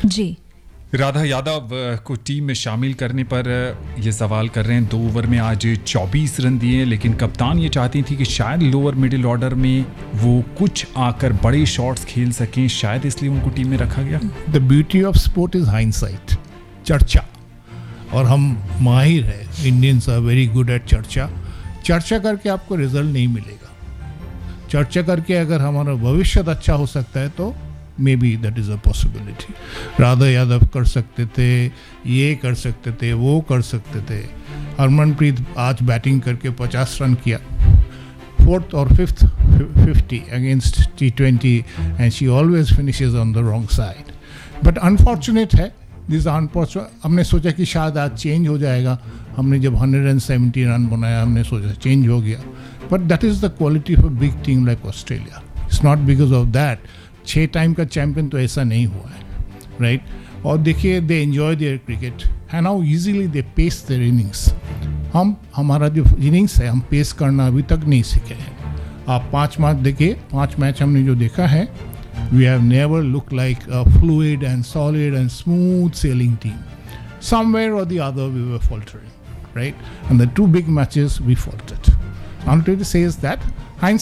जी। राधा यादव को टीम में शामिल करने पर ये सवाल कर रहे हैं। 2 ओवर में आज 24 रन दिए, लेकिन कप्तान ये चाहती थी कि शायद लोअर मिडिल ऑर्डर में वो कुछ आकर बड़े शॉट्स खेल सकें, शायद इसलिए उनको टीम में रखा गया। The beauty of sport is hindsight, चर्चा, और हम माहिर हैं, Indians are very good at चर्चा। चर्चा करके आपको रिजल्ट नहीं मिलेगा। चर्चा करके अगर हमारा भविष्य अच्छा हो सकता है तो may be that is a possibility. Radha Yadav कर सकते थे, ये कर सकते थे, वो कर सकते थे। हरमनप्रीत आज बैटिंग करके 50 रन किया, 4th और 5th 50 against T20, and she always finishes on the wrong side. But unfortunate है, दिस अनफॉर्चुनेट। हमने सोचा कि शायद आज चेंज हो जाएगा। हमने जब 170 रन बनाया हमने सोचा चेंज हो गया, but that is the quality of a big team like Australia. It's not because of that. 6 time का चैंपियन तो ऐसा नहीं हुआ है, राइट? और देखिए, they enjoy there cricket and how easily they pace there innings. हमारा जो इनिंग्स है, हम पेस करना अभी तक नहीं सीखे हैं। आप 5 मैच देखिए, 5 मैच हमने जो देखा है, we have never look like a fluid and solid and smooth selling team. Somewhere or the other we were faltering, right? And the 2 big matches we faltered. I'm trying to say is that